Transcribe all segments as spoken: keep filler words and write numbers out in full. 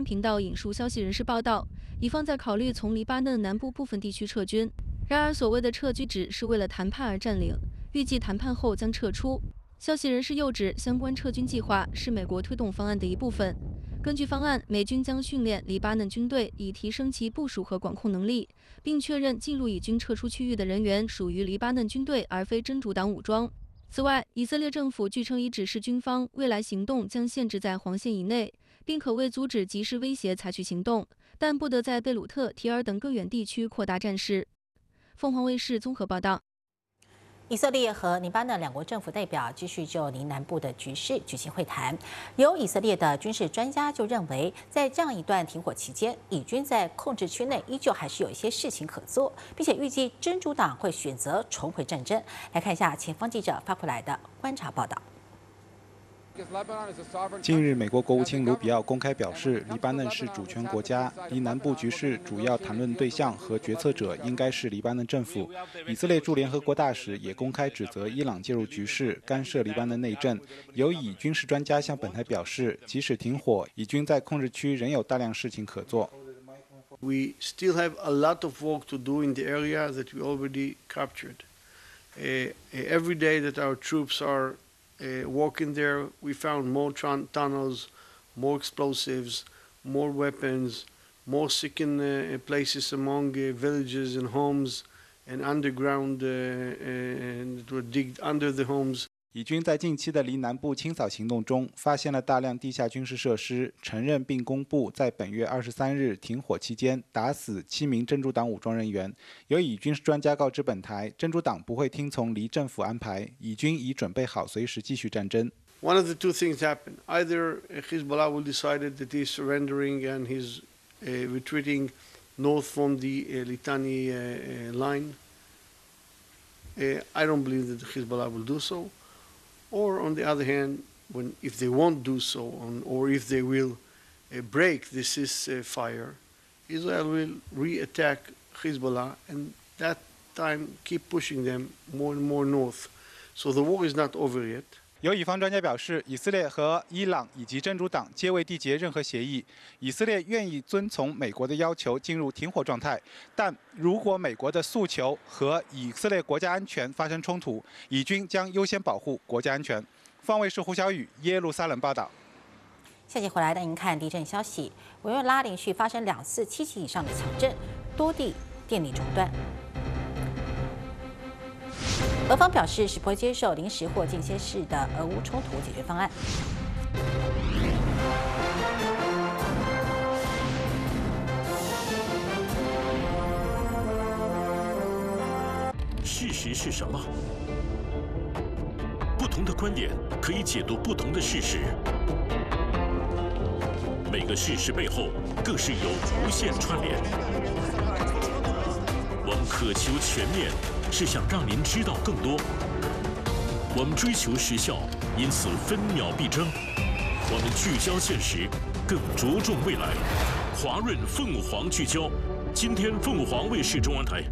频道引述消息人士报道，以方在考虑从黎巴嫩南部部分地区撤军。然而，所谓的撤军只是为了谈判而占领，预计谈判后将撤出。消息人士又指，相关撤军计划是美国推动方案的一部分。根据方案，美军将训练黎巴嫩军队，以提升其部署和管控能力，并确认进入以军撤出区域的人员属于黎巴嫩军队，而非真主党武装。此外，以色列政府据称已指示军方，未来行动将限制在黄线以内，并可为阻止即时威胁采取行动，但不得在贝鲁特、提尔等更远地区扩大战事。凤凰卫视综合报道。 以色列和黎巴嫩两国政府代表继续就黎南部的局势举行会谈。有以色列的军事专家就认为，在这样一段停火期间，以军在控制区内依旧还是有一些事情可做，并且预计真主党会选择重回战争。来看一下前方记者发回来的观察报道。 近日，美国国务卿卢比奥公开表示，黎巴嫩是主权国家，黎南部局势主要谈论对象和决策者应该是黎巴嫩政府。以色列驻联合国大使也公开指责伊朗介入局势，干涉黎巴嫩内政。有以军事专家向本台表示，即使停火，以军在控制区仍有大量事情可做。 We still have a lot of work to do in the area that we already captured. Uh, every day that our troops are Uh, walking there, we found more tun tunnels, more explosives, more weapons, more sickened uh, places among uh, villages and homes, and underground uh, uh, that were digged under the homes. 以军在近期的黎南部清扫行动中，发现了大量地下军事设施，承认并公布在本月二十三日停火期间打死七名真主党武装人员。有以军事专家告知本台，真主党不会听从黎政府安排，以军已准备好随时继续战争。 One of the two things happen: either Hezbollah will decide that he's surrendering and he's uh, retreating north from the uh, Litani uh, line. Uh, I don't believe that Hezbollah will do so. Or on the other hand, when if they won't do so, on, or if they will uh, break this ceasefire, Israel will re-attack Hezbollah, and that time keep pushing them more and more north. So the war is not over yet. 有以方专家表示，以色列和伊朗以及真主党皆未缔结任何协议。以色列愿意遵从美国的要求进入停火状态，但如果美国的诉求和以色列国家安全发生冲突，以军将优先保护国家安全。方卫视胡小雨耶路撒冷报道。 下集回来带您看地震消息。委内瑞拉连续发生两次七级以上的强震，多地电力中断。俄方表示是不会接受临时或间歇式的俄乌冲突解决方案。 事实是什么？不同的观点可以解读不同的事实，每个事实背后更是有无限串联。我们渴求全面，是想让您知道更多。我们追求时效，因此分秒必争。我们聚焦现实，更着重未来。华润凤凰聚焦，今天凤凰卫视中文台。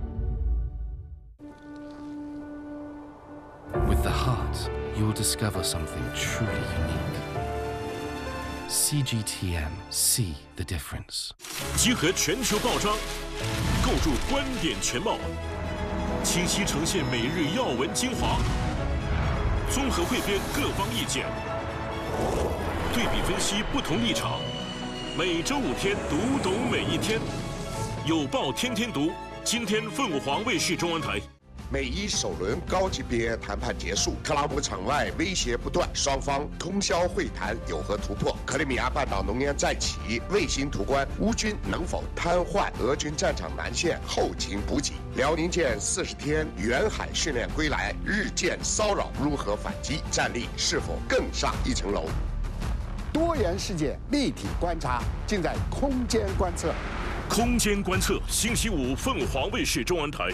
With the heart, you'll discover something truly unique. C G T M, see the difference. 集合全球报章，构筑观点全貌，清晰呈现每日要闻精华，综合汇编各方意见，对比分析不同立场。每周五天，读懂每一天。有报天天读，今天凤凰卫视中文台。 美伊首轮高级别谈判结束，克拉姆场外威胁不断，双方通宵会谈有何突破？克里米亚半岛浓烟再起，卫星图关，乌军能否瘫痪俄军战场南线后勤补给？辽宁舰四十天远海训练归来，日舰骚扰如何反击？战力是否更上一层楼？ 多元世界立体观察，尽在空间观测。 空间观测，星期五凤凰卫视中文台。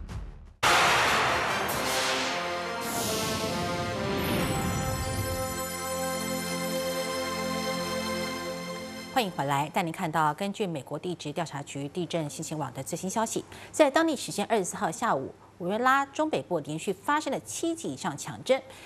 欢迎回来，带您看到根据美国地质调查局地震信息网的最新消息，在当地时间二十四号下午，委内瑞拉中北部连续发生了七级以上强震，